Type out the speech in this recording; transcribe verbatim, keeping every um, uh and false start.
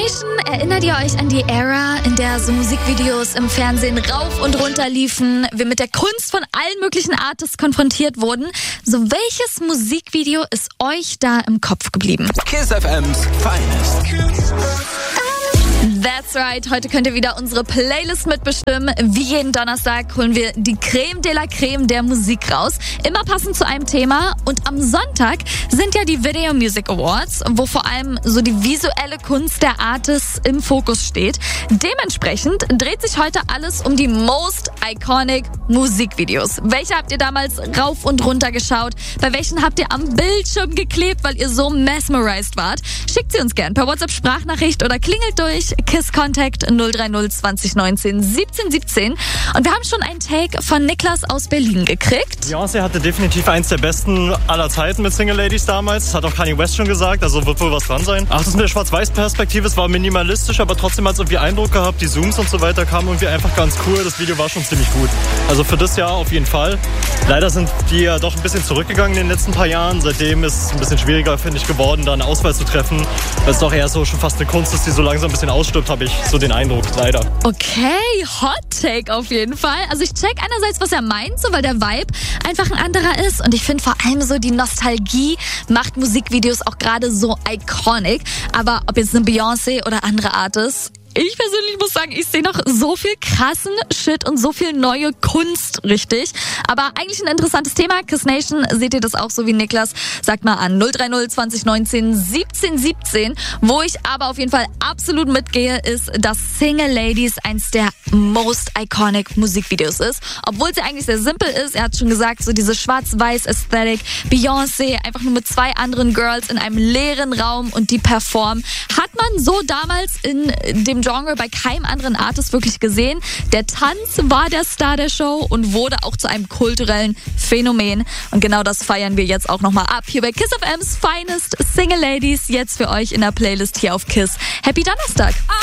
Nation, erinnert ihr euch an die Ära, in der so Musikvideos im Fernsehen rauf und runter liefen, wir mit der Kunst von allen möglichen Artists konfrontiert wurden? So, welches Musikvideo ist euch da im Kopf geblieben? Kiss F M's Finest. That's right, heute könnt ihr wieder unsere Playlist mitbestimmen. Wie jeden Donnerstag holen wir die Creme de la Creme der Musik raus. Immer passend zu einem Thema. Und am Sonntag sind ja die Video Music Awards, wo vor allem so die visuelle Kunst der Artists im Fokus steht. Dementsprechend dreht sich heute alles um die most iconic Musikvideos. Welche habt ihr damals rauf und runter geschaut? Bei welchen habt ihr am Bildschirm geklebt, weil ihr so mesmerized wart? Schickt sie uns gern per WhatsApp-Sprachnachricht oder klingelt durch. Kiss Contact null drei null zwanzig neunzehn siebzehn siebzehn. Und wir haben schon einen Take von Niklas aus Berlin gekriegt. Beyoncé hatte definitiv eins der besten aller Zeiten mit Single Ladies damals. Das hat auch Kanye West schon gesagt, also wird wohl was dran sein. Ach, das mit der Schwarz-Weiß-Perspektive, es war minimalistisch, aber trotzdem hat es irgendwie Eindruck gehabt. Die Zooms und so weiter kamen irgendwie einfach ganz cool. Das Video war schon ziemlich gut. Also für das Jahr auf jeden Fall. Leider sind die ja doch ein bisschen zurückgegangen in den letzten paar Jahren. Seitdem ist es ein bisschen schwieriger, finde ich, geworden, da eine Auswahl zu treffen. Weil es doch eher so schon fast eine Kunst ist, die so langsam ein bisschen ausstirbt, habe ich so den Eindruck, leider. Okay, Hot Take auf jeden Fall. Also ich check einerseits, was er meint, so, weil der Vibe einfach ein anderer ist. Und ich finde vor allem so, die Nostalgie macht Musikvideos auch gerade so iconic. Aber ob jetzt eine Beyoncé oder andere Artists, ich persönlich muss sagen, ich sehe noch so viel krassen Shit und so viel neue Kunst, richtig. Aber eigentlich ein interessantes Thema. Kiss Nation, seht ihr das auch so wie Niklas? Sagt mal an null drei null zwanzig neunzehn siebzehn siebzehn. Wo ich aber auf jeden Fall absolut mitgehe, ist, dass Single Ladies eins der most iconic Musikvideos ist. Obwohl sie eigentlich sehr simpel ist. Er hat schon gesagt, so diese schwarz-weiß-Ästhetik. Beyoncé einfach nur mit zwei anderen Girls in einem leeren Raum und die performen. Hat man so damals in dem Genre bei keinem anderen Artist wirklich gesehen. Der Tanz war der Star der Show und wurde auch zu einem kulturellen Phänomen. Und genau das feiern wir jetzt auch nochmal ab. Hier bei Kiss F M's Finest Single Ladies. Jetzt für euch in der Playlist hier auf Kiss. Happy Donnerstag!